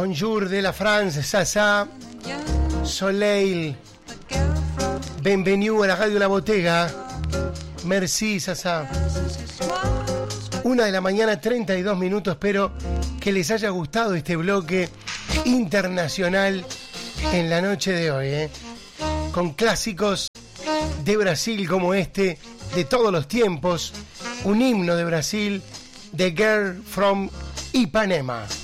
Bonjour de la France, Sasa, Soleil, bienvenue a la radio La Botega, merci Sasa. 1 de la mañana, 32 minutos, espero que les haya gustado este bloque internacional en la noche de hoy, con clásicos de Brasil como este, de todos los tiempos, un himno de Brasil, The Girl from Ipanema.